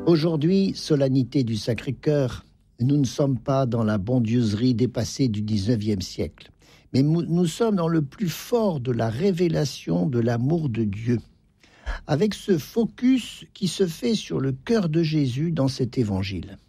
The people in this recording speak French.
Aujourd'hui, solennité du Sacré-Cœur, nous ne sommes pas dans la bondieuserie dépassée du 19e siècle, mais nous sommes dans le plus fort de la révélation de l'amour de Dieu, avec ce focus qui se fait sur le cœur de Jésus dans cet évangile.